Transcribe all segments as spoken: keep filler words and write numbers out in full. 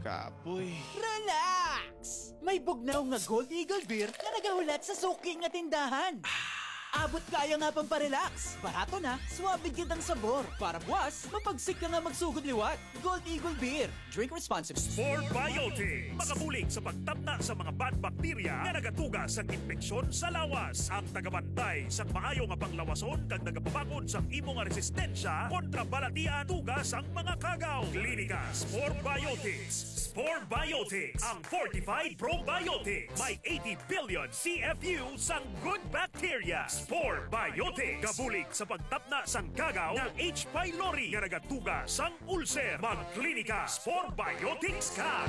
Kapoy. Relax! May bugnaw nga Gold Eagle Beer na nagahulat sa suki nga tindahan. Abot kaya nga pang parelax. Barato na, suwabe kitang sabor. Para buwas, mapagsik ka nga magsugod liwat. Gold Eagle Beer. Drink responsibly. Sport Biotics. Makabulig sa pagtabna sa mga bad bakterya na nagatuga sa infeksyon sa lawas. Ang tagabantay sa maayo nga panglawason kag nagapabakod sa imo nga resistensya kontra balatian tugas ang mga kagaw. Klinika Sport Biotics. Sport Biotics. Ang fortified probiotics. May eighty billion C F U sang good bacteria. Sport Biotics. Kabulig sa pagtapna sang kagaw ng H. pylori nga nagatuga sang ulcer. Magklinika Sport Biotics ka.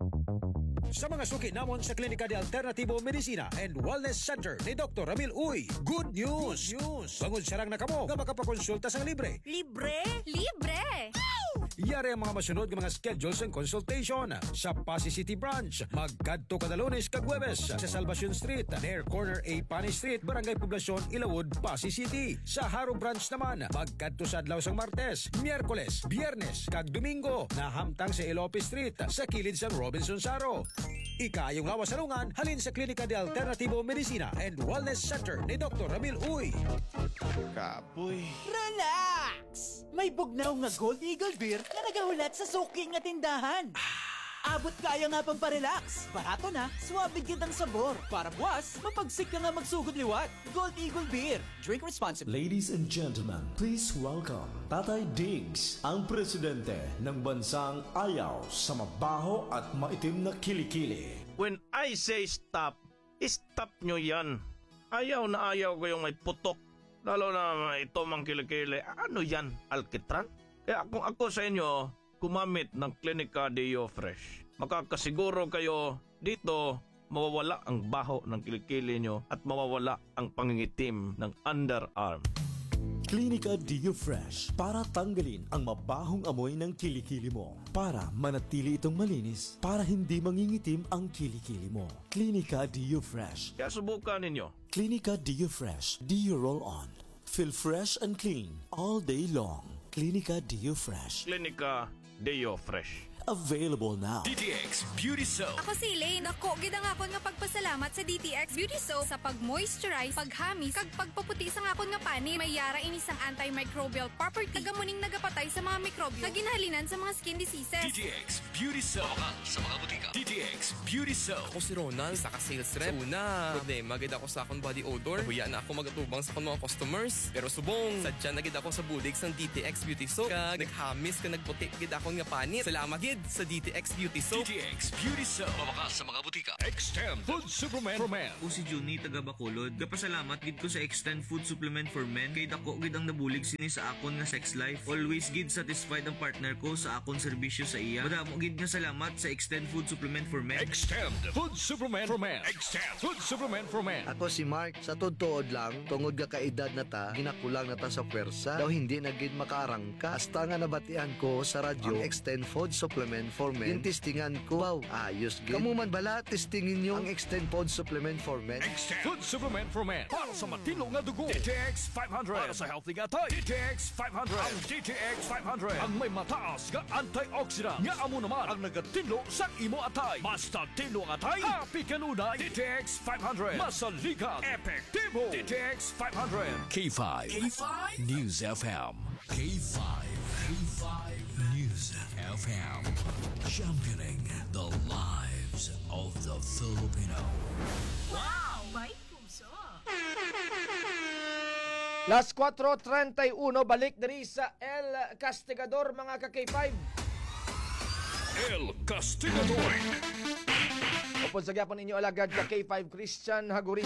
Sa mga suki namon sa Klinika de Alternativo Medicina and Wellness Center ni Doctor Ramil Uy, good news! Good news! Bangod sarang na kamo nga makapakonsulta sang libre. Libre? Libre! Yari ang mga masunod ng mga schedules and consultation sa Pasig City Branch. Magkadto kada Lunes kag Huwebes sa Salvacion Street, near corner A Pani Street, Barangay Poblacion, Ilawod, Pasig City. Sa Haro Branch naman, magkadto sa adlaw sang Martes, Miyerkules, Biyernes kag Domingo na hamtang sa Ilope Street sa kilid sa Robinson Saro. Ikayong lawas salungan halin sa Klinika de Alternativo Medicina and Wellness Center ni Doctor Ramil Uy. Kapoy. Relax! May bugnaw nga Gold Eagle Beer na nagahulat sa suki nga tindahan. Abot kaya nga pang parelax. Barato na, suwabe kitang sabor. Para buwas, mapagsik ka nga magsugod liwat. Gold Eagle Beer. Drink responsibly. Ladies and gentlemen, please welcome Tatay Diggs, ang presidente ng bansang ayaw sa mabaho at maitim na kilikili. When I say stop, stop nyo yan. Ayaw na ayaw ko yung may putok. Lalo na ito mang kilikili. Ano yan? Alkitran? Kaya kung ako sa inyo, gumamit ng Klinika Deo Fresh. Makakasiguro kayo dito mawawala ang baho ng kilikili nyo at mawawala ang pangingitim ng underarm. Klinika Deo Fresh para tanggalin ang mabahong amoy ng kilikili mo. Para manatili itong malinis, para hindi mangingitim ang kilikili mo. Klinika Deo Fresh. Kaya subukan ninyo. Klinika Deo Fresh. Deo Roll On. Feel fresh and clean all day long. Klinika Deo Fresh. Klinika Deo Fresh. Available now. D T X Beauty Soap. Ako si Elaine. Dako, gida nga akon nga pagpasalamat sa D T X Beauty Soap sa pag-moisturize, paghamis, kag pagpaputi sa nga akon nga panin. May yara ini sang antimicrobial property. Tagamuning nagapatay sa mga mikrobyo na ginhalinan sa mga skin diseases. D T X Beauty Soap. Bawal sa mga butika. D T X Beauty Soap. Ako si Ronald, saka sales rep. Una, problema gid ako sa akong body odor. Huya na ako magatubang sa akong mga customers. Pero subong, sadya na gid ako sa budig sang D T X Beauty Soap. Kag naghamis ka nagputi gid akong nga panit. Salamat gid sa D T X Beauty Soap. D T X Beauty Soap. Bawal sa mga butika. Extend Food Supplement for Men. Ako si Juni taga Bacolod. Gapasalamat gid ko sa Extend Food Supplement for Men kay dako gid ang nabulig sini sa akon nga sex life. Always gid satisfied ang partner ko sa akon serbisyo sa iya. Madamo gid nga salamat sa Extend Food Supplement for Men. Extend Food Supplement for Men. Extend Food Supplement for Men. Ako si Mark. Sa todtood lang, tungod ka kaedad na ta, ginakulang na ta sa pwersa. Daw hindi na gid makaarangka. Hasta nga nabatian ko sa radyo, ang Extend Food Supplement for Men. Gintistingan ko, wow, ayos gid. Kamu man bala, testingin nyo ang Extend Food Supplement for Men. Extend Food Supplement for Men. Para sa matino nga dugo. D T X five hundred. Para sa healthy nga tay. D T X five hundred. Ang D T X five hundred. Ang may mataas nga antioxidant. Nga amo naman ang nagatino sa imo atay. Basta tino nga atay. Happy kanunay. D T X five hundred. Masaligan. Epektibo. D T X five hundred. K five. K five News F M. K five. K five News F M. Championing the lives of the Filipino. Wow! May puso! Las four thirty-one, balik dari sa El Castigador, mga ka-K five. El Castigador. Upod sa gyapon ninyo alagad ka K five Christian Hagurin.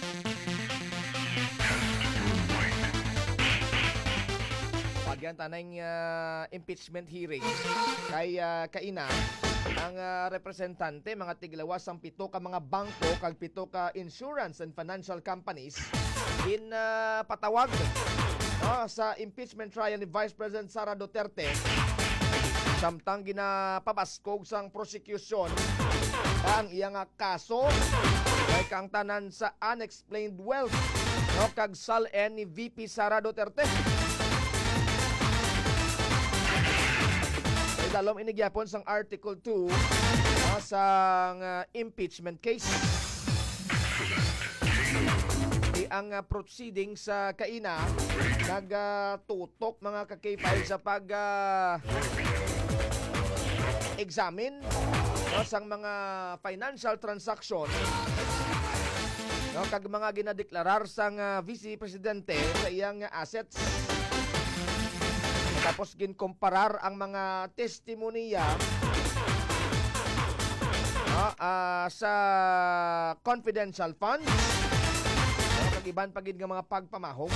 Pagyan tanay uh, impeachment hearing kay uh, kaina ang uh, representante mga tiglawas ang pito ka mga bangko kag pito ka insurance and financial companies in uh, patawag uh, sa impeachment trial ni Vice President Sara Duterte samtang ginapabaskog sang prosecution ang iyang kaso kay kang tanan sa unexplained wealth no kag sal-en ni V P Sara Duterte. Dadalom inigyapon sang Article two uh, sang uh, impeachment case. Di ang uh, proceeding sa kaina nagtutok uh, mga ka-K five sa pag uh, examine no, sang mga financial transaction no, kag mga ginadeklarar sang uh, Vice Presidente sa iyang uh, assets. Tapos ginkomparar ang mga testimonya no, uh, sa confidential funds no, kag iban pagid nga mga pagpamahong.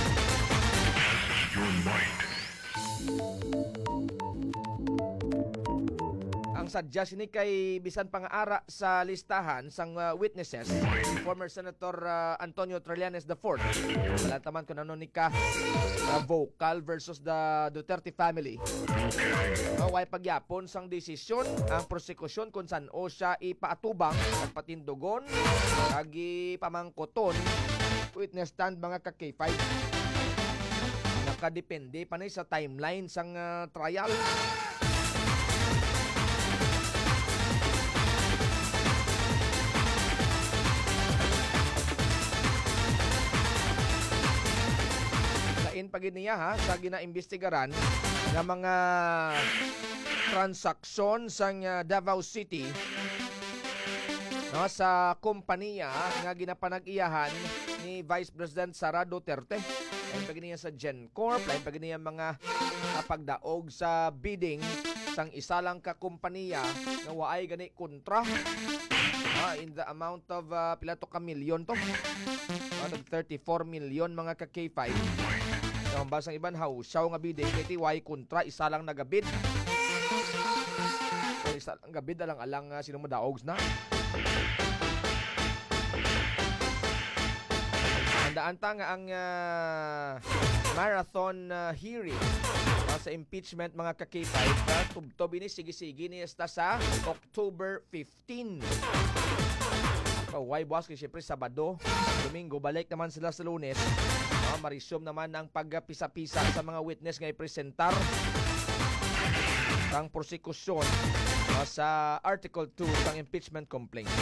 Ang sadya sini kay bisan pang-ara sa listahan sang uh, witnesses, former Senator uh, Antonio Trillanes the fourth. Malataman ko nanon ni ka uh, vocal versus the Duterte family. Uh, way pagyapon sang desisyon ang prosekusyon kung saan o siya ipaatubang at patindugon kag pamangkoton witness stand mga ka-K five. Nakadepende panay sa timeline sang uh, trial. Pagid niya ha sa ginaimbestigaran ng mga transaksyon sa uh, Davao City no, sa kompanya nga ginapanag-iyahan ni Vice President Sara Duterte. Lain pagid niya sa GenCorp, lain pagid niya mga uh, pagdaog sa bidding sang isa lang ka kompanya nga waay gani kontra uh, in the amount of uh, pila to ka milyon to uh, thirty-four million mga ka-K five. Ang basang iban hausaw nga bidding kay tiway kontra isa lang nagabid. So, isa lang gabid alang-alang uh, sino madaogs na. Handaan ta nga ang uh, marathon uh, hearing uh, sa impeachment mga ka-K five uh, tubtob ini sige-sige ni esta sa October fifteenth. Kaway boss kasi syempre Sabado, Domingo balik naman sila sa Lunes. Uh, marisyom naman ang pagpisa-pisa sa mga witness nga ipresentar ang prosekusyon uh, sa Article two ng impeachment complaint.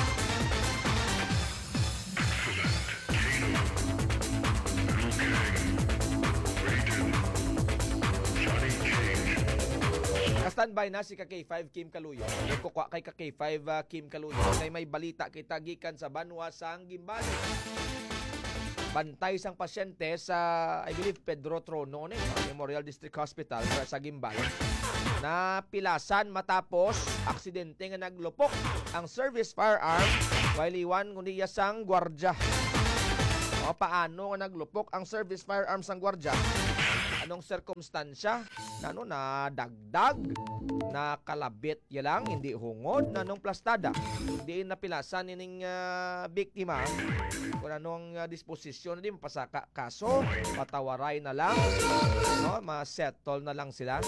Standby na si ka-K five Kim Kaluyo. Kukwa kay ka-K five uh, Kim Kaluyo kay may balita kita gikan sa Banwa sang Gimbali. Bantay sang pasyente sa I believe Pedro Trono ni Memorial District Hospital sa Gimbali. Na pilasan matapos aksidente nga naglupok ang service firearm while iwan kundi sang gwardya. O paano nga naglupok ang service firearm sang gwardya? Anong sirkumstansya? Nano na dagdag, na kalabit ya lang, hindi hungod, nanong plastada. Hindi napilasan nining uh, biktima kung anong uh, disposisyon, hindi mapasaka kaso, patawaray na lang, no? Ma-settle na lang sila.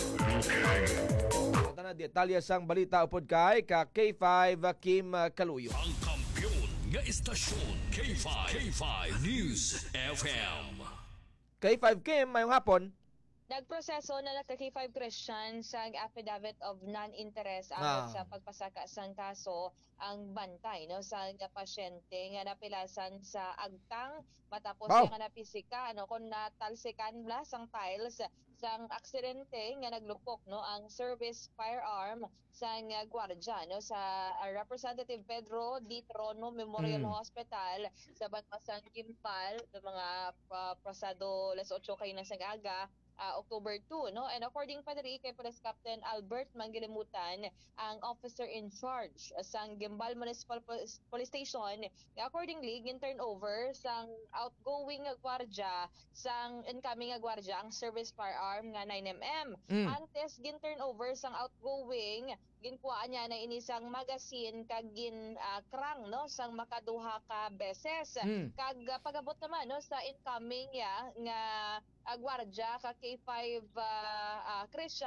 Ito na detalye sang balita upod kay ka K five Kim Kaluyo. Ang kampiyon nga istasyon K five, K five News F M. K five Kim, mayong hapon. Nagproseso na nagka K five Christian sa affidavit of non-interest ah. sa pagpasaka sang kaso ang bantay no sa pasyente nga napilasan sa agtang matapos wow. nga napisika ano kon natalsikan bla sang tiles sang aksidente nga naglupok no ang service firearm sang uh, gwardya no sa uh, Representative Pedro D. Trono Memorial mm. Hospital sa Banmasang Gimbal ng mga uh, pasado alas otso kay na sang aga Uh, October two, no? And according pa diri kay Police Captain Albert Manggilimutan, ang officer in charge sa Gimbal Municipal Police Station, accordingly, gin-turn over sang outgoing nga gwardya sang incoming nga gwardya ang service firearm nga nine millimeter. Mm. Antes gin-turn over sang outgoing ginkuhaan niya na inisang magazine kag gin uh, krang no sang makaduha ka beses mm. kag uh, pagabot naman no sa incoming ya nga uh, gwardya ka K five uh, uh, Christian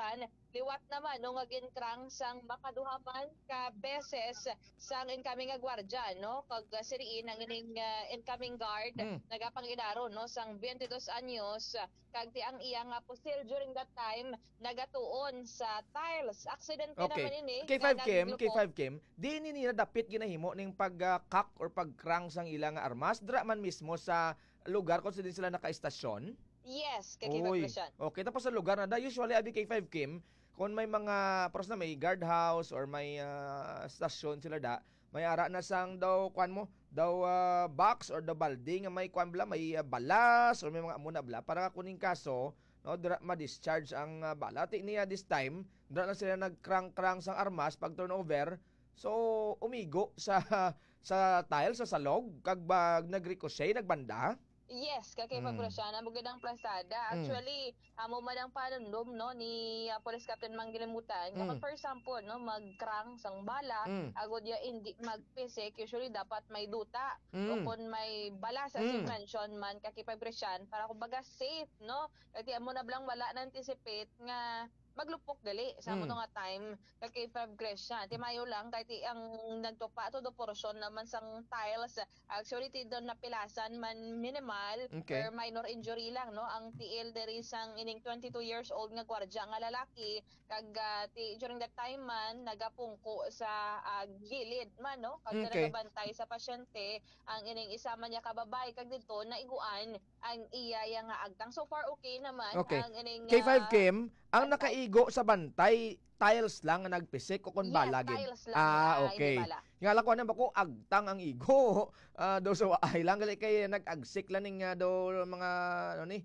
liwat naman no nga ginkrang sang makaduhaman ka beses sang incoming nga gwardya no kag uh, siriin ang ining uh, incoming guard Mm. nagapangidaro no sang twenty-two anyos uh, kag ti ang iya nga pusil during that time nagatuon sa tiles. Accident din Okay. naman ini. K five Kim, K five Kim, di ni nila dapit ginahimo ning pag-cock or pag-crank sang ilang nga armas dra man mismo sa lugar kung saan din sila naka-estasyon. Yes, kay K five Uy. Christian. Okay, tapos sa lugar na da usually abi K five Kim, kung may mga pros na may guardhouse or may uh, stasyon sila da, may ara na sang daw kwan mo, daw uh, box or daw balde nga may kwan bla, may uh, balas or may mga amuna bla para kuning kaso no dira ma-discharge ang uh, bala. Ti niya this time, dira na sila nag-crank-crank sang armas pag turnover. So umigo sa sa tile sa salog kag bag nag-ricochet nagbanda. Yes, kay K five Mm. Christian ang bugidang plasada. Mm. Actually, amo man ang panundom no ni uh, Police Captain Manggilimutan. Mm. Kapag for example, no, mag-crank sang bala, Mm. agod ya hindi mag-pisik, usually dapat may duta o Mm. kung may bala sa Mm. mention man kay K five Christian para kumbaga safe, no? Kasi amo na blang wala na anticipate nga maglupok gali sa Mm. mo nga time kay K five Christian. Ti mayo lang kay ti ang nagtupa to do portion naman sang tiles. Actually ti doon napilasan man minimal Okay. or minor injury lang no ang T L diri sang ining twenty-two years old nga gwardya nga lalaki kag uh, ti during that time man nagapungko sa uh, gilid man no kag Okay. nagabantay sa pasyente ang ining isa man niya kababay kag dito naiguan ang iya ya nga agtang. So far okay naman Okay. ang ining K five uh, Kim, ang nakaigo sa bantay, tiles lang nga nagpisik o kon yes, balagid. tiles lang, Ah, ah, okay. hindi bala. Nga lang ko na bako agtang ang igo. Ah, do so ay lang gali kay nag-agsik lang ning ah, do mga ano ni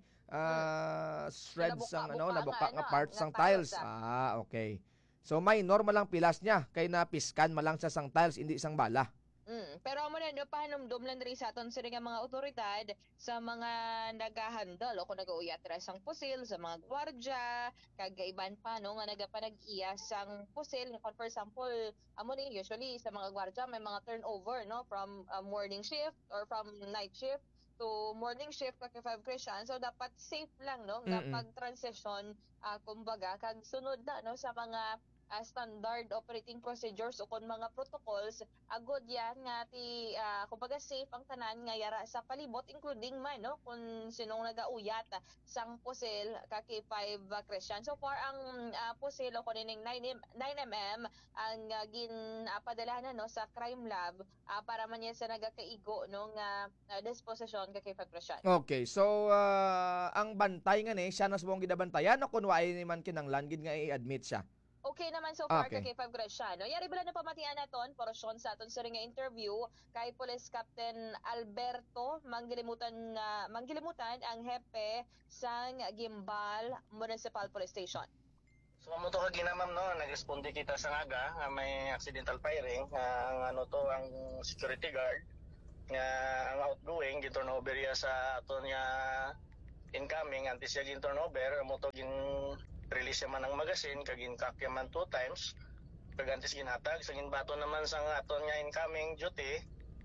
ah shreds Nabuka- ang ano, buka nabuka nga, nga ano, parts nga sang tiles. tiles, ah. Ah, okay. So may normal lang pilas niya kay napiskan malang sa sang tiles hindi sang bala. Mm, pero amo na no pahanumdum lang diri sa aton sila nga mga otoridad sa mga nagahandle o kung nagauyat ra sang pusil sa mga gwardya kag iban pa no nga nagapanag-iya sang pusil nga for example amo ni usually sa mga gwardya may mga turnover no from uh, morning shift or from night shift to morning shift kag five Christian. So dapat safe lang no nga Mm-mm. pag-transition uh, kumbaga kag sunod na no sa mga uh, standard operating procedures o kon mga protocols agod yan nga ti uh, kumbaga safe ang tanan nga yara sa palibot including man no kung sinong nagauyat uh, sang pusil ka K five uh, Christian. So far ang uh, pusil o kon ining nine millimeter ang uh, gin uh, padala na no sa crime lab uh, para man yan sa nagakaigo no nga uh, disposition ka K five Christian. Okay, so ah, ang bantay nga ni siya na subong gidabantayan o kun waay ni man kinanglan gid nga i-admit siya. Okay naman so far Okay. kay K five Graciano. Yari bala na pamatian naton porosyon sa aton sa nga interview kay Police Captain Alberto Manggilimutan na Manggilimutan ang hepe sang Gimbal Municipal Police Station. So amo to kagina ma'am no, nagresponde kita sa ngaga nga may accidental firing nga ang ano to ang security guard nga ang outgoing giturnover ya sa aton nga incoming antes siya gin turnover amo to gin release man ang magazine kag ginkakya man two times kag antes ginhatag sa ginbato naman sa aton nga incoming duty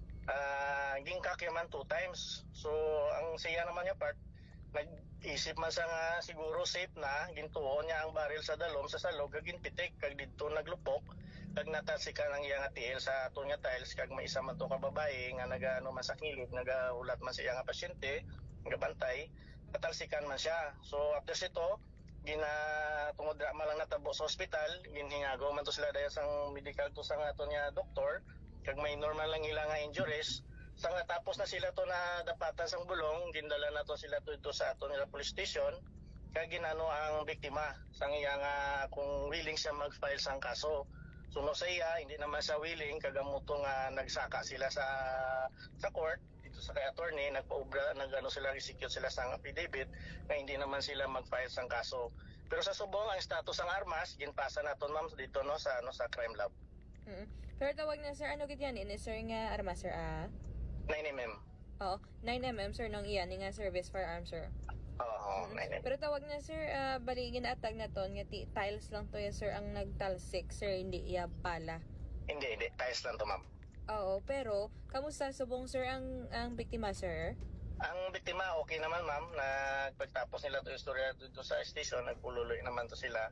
uh, ginkakya man two times. So ang siya naman niya part nag-isip man sa nga siguro safe na gintuon niya ang baril sa dalom sa salog kag ginpitik kag didto naglupok kag natasikan ang iya nga tiil sa aton nga tiles kag may isa man to ka babae nga nagaano man sa kilid nagaulat man sa iya nga pasyente nagabantay natalsikan man siya. So after sito gina tungod ra man lang natabo sa ospital ginhingago man to sila dayon sang medical to sa nga aton nga doktor kag may normal lang ila nga injuries. Sa nga tapos na sila to na dapatan sang bulong gindala na to sila to dito sa aton nga police station kag ginano ang biktima sang iya nga kung willing siya mag-file sang kaso. So no sa iya hindi naman sa willing kag amo to nga nagsaka sila sa sa court dito sa kay attorney nagpaubra nagano sila execute sila sang affidavit na hindi naman sila mag-file sang kaso. Pero sa subong ang status sang armas ginpasa naton ma'am dito no sa ano sa crime lab. Mm. Pero tawag na sir, ano gid yan? Ini sir nga armas sir ah? nine millimeter. Oo, nine millimeter sir nang iyan nga service firearm sir. Oo, Mm. nine millimeter. Pero tawag na sir, uh, bali ginaatag na ton nga ti- tiles lang to ya sir ang nagtalsik sir, hindi iya pala. Hindi, hindi. Tiles lang to ma'am. Oo, pero kamusta subong sir ang ang biktima sir? Ang biktima okay naman ma'am. Nagpagtapos nila to istorya dito sa station, nagpululoy naman to sila.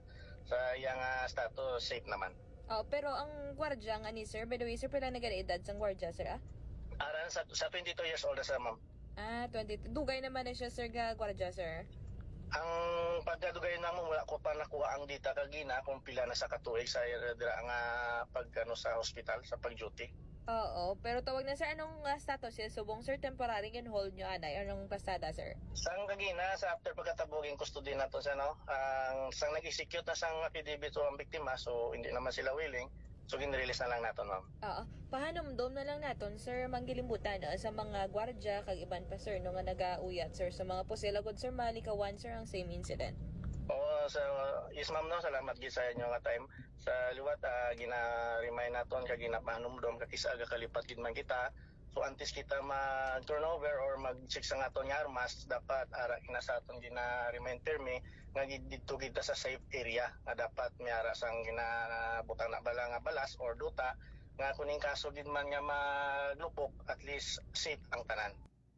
sa iyang ah, status safe naman. Oh, pero ang gwardiya nga ni sir, by the way, sir, pala nag-edad sang gwardiya, sir, ah? Aran sa, sa twenty-two years old na sa ma'am. Ah, twenty. Dugay naman na siya, sir, ga gwardiya, sir. Ang pagkadugay namo wala ko pa nakuha ang data kagina kung pila na sa katuig sa dira nga pag ano sa hospital sa pag-duty. Oo, pero tawag na sir, anong uh, status siya? Subong sir, temporary and hold nyo, anay? Anong pasada, sir? Sang kagina sa after pagkatabugin custody nato sa no, ang sang nag-execute na sang affidavit o ang biktima, so hindi naman sila willing. So ginrelease na lang naton, ma'am. Oo. Pahanomdom na lang naton, sir, manggilimbutan no, sa mga gwardya kag iban pa, sir, no nga nagauyat, sir, sa mga pusilagod, sir, malikawan, sir, ang same incident. Oo, so, yes ma'am, no, salamat gid sa inyo nga time. Sa liwat, uh, gina-remind naton, kag ginapahanumdom, kag isa aga kalipat gid man kita. So antes kita mag-turnover or mag-check sa aton nga armas, dapat ara ina sa aton gina-remind permi nga dito kita sa safe area nga dapat miara sang ginabutang na bala nga balas or duta nga kuning kaso gid man nga maglupok, at least safe ang tanan.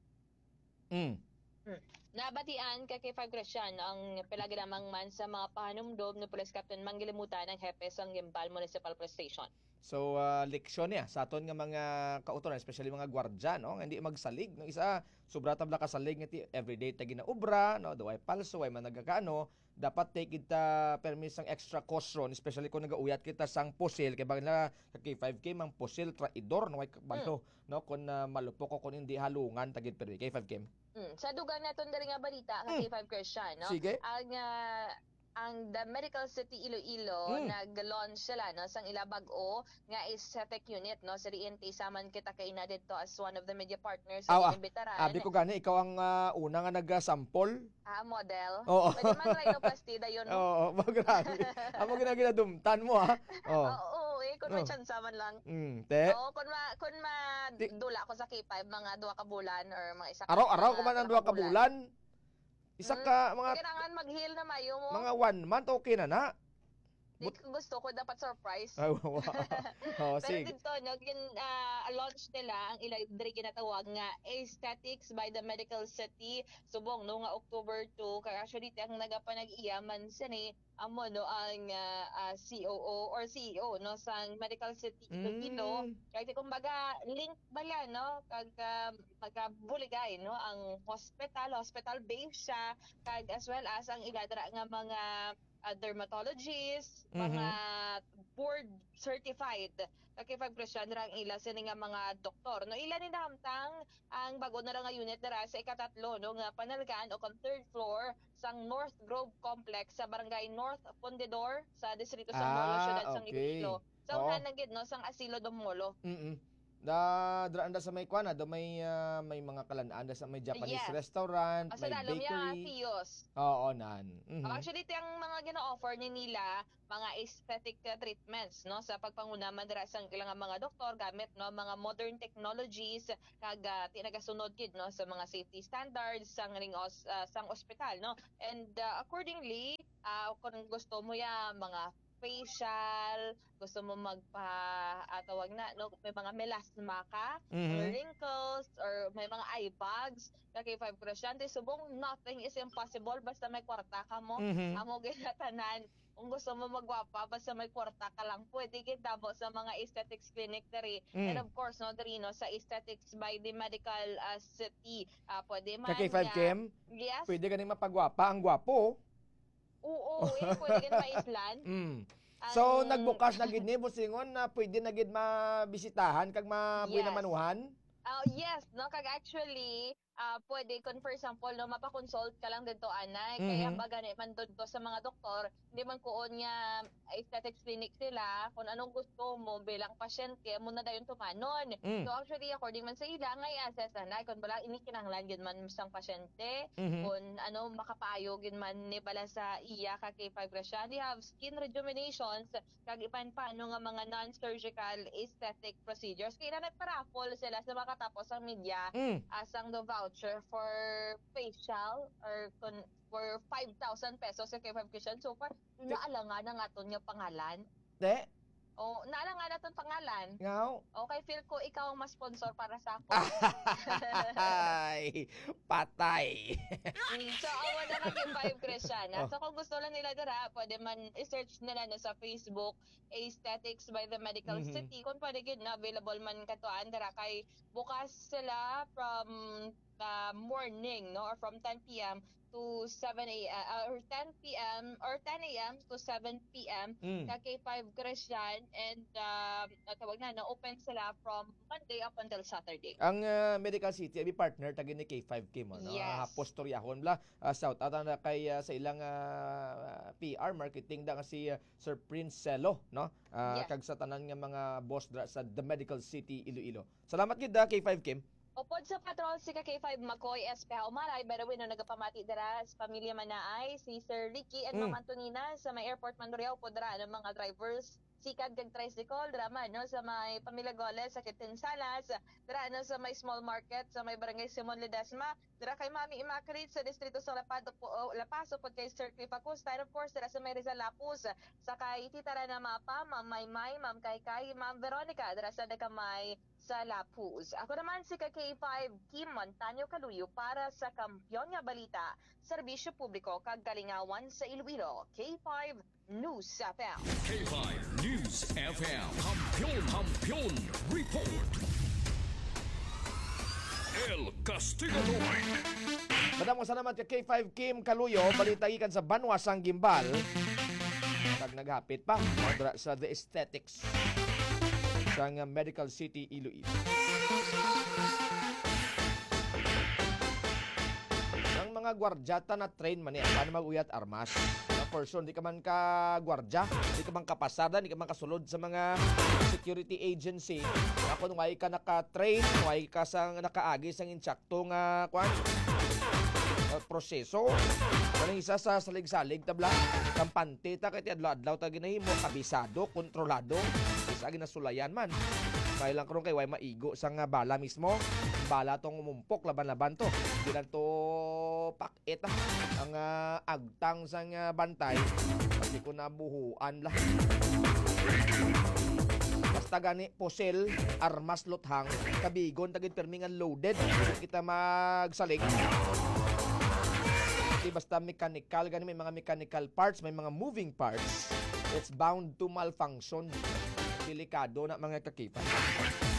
Mm. Hmm. Nabatian ka kay Five Christian ang pelaginamang man sa mga pahanumdom ni Police Captain Manggilimutan ng Hepe sa Gimbal Municipal Police Station. So uh, leksyon niya sa aton nga mga kautoran, especially mga gwardya, no, nga hindi magsalig no, isa sobra tabla kasalig nga ti everyday ta ginaubra, no, do ay palso ay man nagakaano, dapat take kita permis ang extra caution, especially kung nagauyat kita sang pusil kay bagla kay five K mang pusil traidor no ay balo, mm. no, kun uh, malupok ko kun hindi halungan tagid permi kay five K. Mm. Sa dugang naton diri nga balita kay mm. Five Christian, no. Sige. Ang uh, ang The Medical City Iloilo mm. nag-launch sila no sang ila bag-o nga aesthetic unit no sa R N T saman kita kay na dito as one of the media partners sa ah, imbitaran. Abi ko gani ikaw ang uh, una nga nag-sample. Ah, model. Oo. Pwede man rhinoplasty dayon. Oo, grabe. Amo gina ginadumtan mo ha. Oo, oh. eh kun may chance man lang. Mm, te. Oo, kun ma kun ma dula ko sa K five mga duha ka bulan or mga isa ka. Araw-araw ko man ang duha ka bulan. Isa ka mga kailangan mag-heal na mayo mo. Mga one month okay na na. But, gusto ko dapat surprise. Oh, wow. Oh, Pero sige. dito no, gin uh, launch nila ang ila diri ginatawag nga Aesthetics by the Medical City subong no nga October two kay actually ang nagapanag-iyaman sa ni amo no ang uh, uh, C O O or C E O no sa Medical City Iloilo. Mm. Kaya kumbaga link bala no kag uh, magkabuligay no ang hospital, hospital base siya kag as well as ang iladra nga mga uh, dermatologists, mm-hmm. mga board certified kay Five Christian ra ang ila sini nga mga doktor no ila ni nahamtang ang bago na ra nga unit dara sa ikatatlo no nga panalgan o kang third floor sang North Grove Complex sa barangay North Pondedor sa distrito sa Molo ah, syudad sang okay. Iloilo sa so, unahan na gid no sang Asilo do Molo. Mm. Da draan da sa may kwana, da may uh, may mga kalanaan da sa may Japanese yes. restaurant, Asa may dalom bakery. Fios. Oo, nan. Mm-hmm. Actually, ito ang mga gina-offer ni nila, mga aesthetic uh, treatments, no, sa pagpangunaman dira sa ilang mga doktor gamit no mga modern technologies kag uh, tinagasunod gid no sa mga safety standards sang ring os, uh, sang ospital, no. And uh, accordingly, uh, kung gusto mo ya mga facial, gusto mo magpa uh, tawag na no may mga melasma ka, mm-hmm. or wrinkles or may mga eye bags kay Five Christian subong nothing is impossible basta may kwarta ka mo. Mm-hmm. Amo ginatanan kung gusto mo magwapa basta may kwarta ka lang pwede gid damo sa mga aesthetics clinic diri. Mm. And of course no diri no sa Aesthetics by the Medical uh, City uh, pwede man kay five K M yes pwede ganing mapagwapa ang gwapo. Oo, eh, pwede gid maislan. Mm. So, um, nagbukas na gid ni busingon na pwede na gid mabisitahan kag mabuhi yes. na manuhan? Uh, yes, no, kag actually, uh, pwede, kung for example, no, mapakonsult ka lang dito, anay, mm-hmm. kaya ba gani man dito sa mga doktor, hindi man kuon nga aesthetics clinic sila, kung anong gusto mo bilang pasyente, muna dayon tumanon. Mm. So actually, according man sa ila, ngay assess anay, kung bala inikinahanglan gid man sang pasyente, mm-hmm. kung ano makapayo gid man ni bala sa iya ka kay Five Christian, they have skin rejuvenations, kag ipan paano nga mga non-surgical aesthetic procedures. Kaya na nagpa-raffle sila sa makatapos ang media mm. asang the voucher for facial or con- for five thousand pesos sa kay Five Christian. So far, naalangan ang aton nga pangalan. De? Oh, naala nga na itong pangalan. Ngaw? Okay, feel ko ikaw ang mas sponsor para sa ako. Ay, patay. Mm, so, awan na lang yung five Christian. Oh. So, kung gusto lang nila dara, pwede man i-search nila no, sa Facebook, Aesthetics by the Medical Mhm. City. Kung pwede yun na, available man katuan dara kay bukas sila from uh, morning, no, or from ten p.m. to seven a.m. Uh, or ten p.m. or ten a.m. to seven p.m. Mm. sa K five Christian, and um, tawag na, na-open sila from Monday up until Saturday. Ang uh, Medical City ay partner tagin ni K five K mo, no? Yes. Uh, postoryahon bla uh, shout out na kay uh, sa ilang uh, P R marketing da nga si uh, Sir Prince Celo, no? Uh, Yes. kag sa tanan nga mga boss dra sa The Medical City Iloilo. Salamat gid da K five Kim. Upod sa patrol si K five Makoy S P H Umaray, by the way, no, nagapamati dara sa pamilya Manaay, si Sir Ricky and Mm. Ma'am Antonina sa may airport Mandurriao, upod dara ng mga drivers sikag kag tricycle drama no sa may Pamilya Goles sa Kitin Salas, dara no sa may small market sa may barangay Simon Ledesma, dara kay Mami Immaculate sa distrito sa Lapado po oh, Lapaso pod kay Sir Cliff Acosta, and of course dara sa may Rizal Lapus sa kay Tita Rana Mapa, Ma'am Maymay, Ma'am Kaykay, Ma'am Veronica dara sa Dagamay sa Lapus. Ako naman si K five Kim Montaño Caluyo para sa Kampyon nga Balita, Serbisyo Publiko kag Kalingawan sa Iloilo. K five News F M. K five News F M. Kampiyon, Kampiyon Report. El Castigador. Madam ko salamat kay K five Kim Kaluyo, balita gikan sa Banwasang Gimbal. Kag naghapit pa dra sa The Aesthetics sa nga Medical City Iloilo. Ang mga gwardyata na train man niya paano mag-uyat armas. Na person, di ka man ka gwardya, di ka man kapasada, di ka man kasulod sa mga security agency. Ako nung ay ka naka-train, nung ay ka sang nakaagi sang insakto nga kwan, uh, proseso. Kanang isa sa salig-salig tabla, kampante ta kay adlaw-adlaw ta ginahimo, kabisado, kontrolado, isa ginasulayan man. Kaya lang karon kay way maigo sa nga bala mismo. Bala tong umumpok laban-laban to. Di lang to pakit ah. Ang uh, agtang sa nga bantay. Kasi ko nabuhuan lah. Basta gani posel, armas luthang, kabigon tagid permingan loaded. Hindi kita magsalig. Di basta mechanical, gani may mga mechanical parts, may mga moving parts. It's bound to malfunction. Delikado na mga kakipan.